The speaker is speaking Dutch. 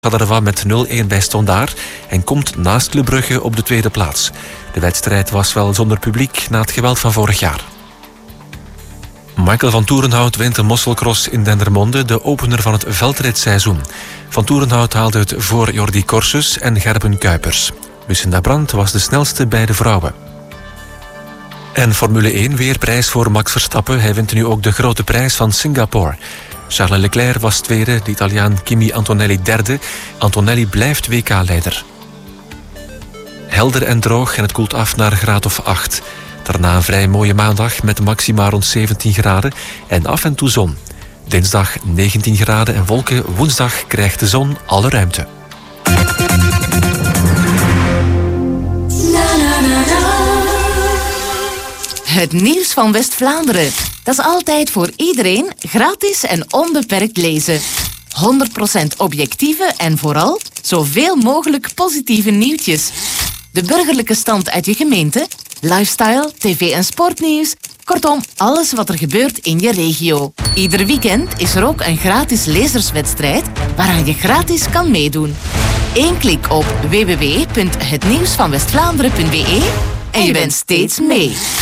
Charleroi met 0-1 bij Standaard en komt naast Club Brugge op de tweede plaats. De wedstrijd was wel zonder publiek na het geweld van vorig jaar. Michael van Toerenhout wint de Mosselcross in Dendermonde, de opener van het veldritseizoen. Van Toerenhout haalde het voor Jordi Corsus en Gerben Kuipers. Lucinda Brandt was de snelste bij de vrouwen. En Formule 1 weer prijs voor Max Verstappen. Hij wint nu ook de grote prijs van Singapore. Charles Leclerc was tweede, de Italiaan Kimi Antonelli derde. Antonelli blijft WK-leider. Helder en droog en het koelt af naar een graad of 8. Daarna een vrij mooie maandag met maxima rond 17 graden en af en toe zon. Dinsdag 19 graden en wolken. Woensdag krijgt de zon alle ruimte. Het nieuws van West-Vlaanderen. Dat is altijd voor iedereen gratis en onbeperkt lezen. 100% objectieve en vooral zoveel mogelijk positieve nieuwtjes. De burgerlijke stand uit je gemeente, lifestyle, tv- en sportnieuws. Kortom, alles wat er gebeurt in je regio. Ieder weekend is er ook een gratis lezerswedstrijd waaraan je gratis kan meedoen. 1 klik op www.hetnieuwsvanwestvlaanderen.be en je bent steeds mee.